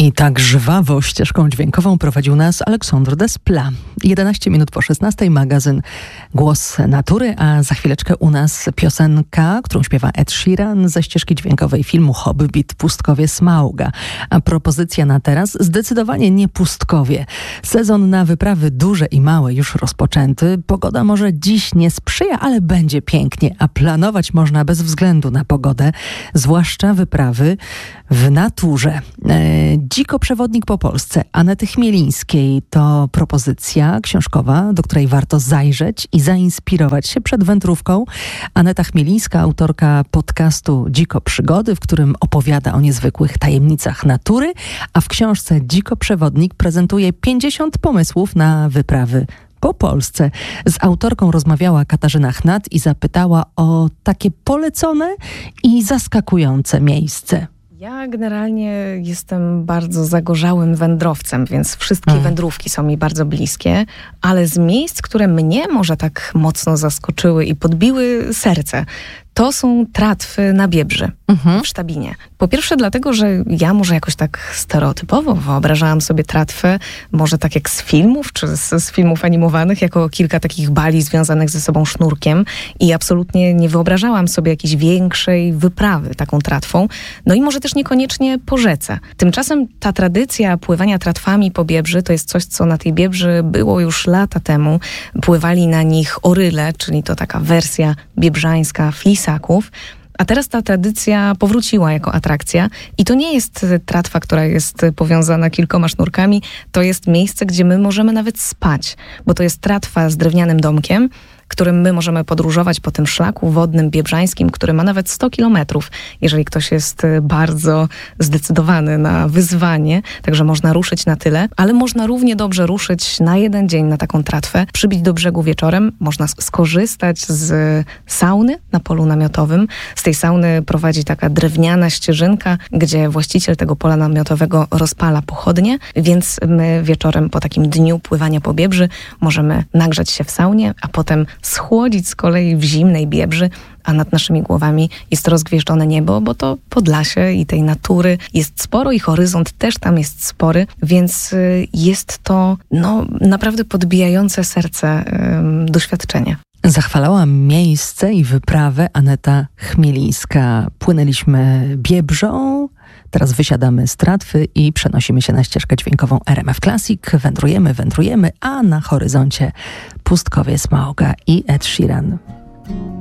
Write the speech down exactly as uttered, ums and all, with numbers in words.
I tak żwawo ścieżką dźwiękową prowadził nas Aleksandr Desplat. jedenaście minut po szesnastej magazyn Głos Natury, a za chwileczkę u nas piosenka, którą śpiewa Ed Sheeran ze ścieżki dźwiękowej filmu Hobbit Pustkowie Smauga. A propozycja na teraz zdecydowanie nie pustkowie. Sezon na wyprawy duże i małe już rozpoczęty. Pogoda może dziś nie sprzyja, ale będzie pięknie, a planować można bez względu na pogodę, zwłaszcza wyprawy w naturze. E, Dziko przewodnik po Polsce Anety Chmielińskiej to propozycja książkowa, do której warto zajrzeć i zainspirować się przed wędrówką. Aneta Chmielińska, autorka podcastu Dziko Przygody, w którym opowiada o niezwykłych tajemnicach natury, a w książce Dziko przewodnik prezentuje pięćdziesiąt pomysłów na wyprawy po Polsce. Z autorką rozmawiała Katarzyna Chnat i zapytała o takie polecone i zaskakujące miejsce. Ja generalnie jestem bardzo zagorzałym wędrowcem, więc wszystkie hmm. wędrówki są mi bardzo bliskie, ale z miejsc, które mnie może tak mocno zaskoczyły i podbiły serce, to są tratwy na Biebrzy mhm. w Sztabinie. Po pierwsze dlatego, że ja może jakoś tak stereotypowo wyobrażałam sobie tratwę, może tak jak z filmów, czy z, z filmów animowanych, jako kilka takich bali związanych ze sobą sznurkiem i absolutnie nie wyobrażałam sobie jakiejś większej wyprawy taką tratwą. No i może też niekoniecznie po rzece. Tymczasem ta tradycja pływania tratwami po Biebrzy to jest coś, co na tej Biebrzy było już lata temu. Pływali na nich oryle, czyli to taka wersja biebrzańska flis. A teraz ta tradycja powróciła jako atrakcja i to nie jest tratwa, która jest powiązana kilkoma sznurkami, to jest miejsce, gdzie my możemy nawet spać, bo to jest tratwa z drewnianym domkiem, którym my możemy podróżować po tym szlaku wodnym biebrzańskim, który ma nawet sto kilometrów, jeżeli ktoś jest bardzo zdecydowany na wyzwanie, także można ruszyć na tyle, ale można równie dobrze ruszyć na jeden dzień na taką tratwę, przybić do brzegu wieczorem, można skorzystać z sauny na polu namiotowym. Z tej sauny prowadzi taka drewniana ścieżynka, gdzie właściciel tego pola namiotowego rozpala pochodnie, więc my wieczorem po takim dniu pływania po Biebrzy możemy nagrzać się w saunie, a potem schłodzić z kolei w zimnej Biebrzy, a nad naszymi głowami jest rozgwieżdżone niebo, bo to Podlasie i tej natury jest sporo i horyzont też tam jest spory, więc jest to no, naprawdę podbijające serce ym, doświadczenie. Zachwalała miejsce i wyprawę Aneta Chmielińska. Płynęliśmy Biebrzą, teraz wysiadamy z tratwy i przenosimy się na ścieżkę dźwiękową R M F Classic. Wędrujemy, wędrujemy, a na horyzoncie Pustkowie Smauga i Ed Sheeran.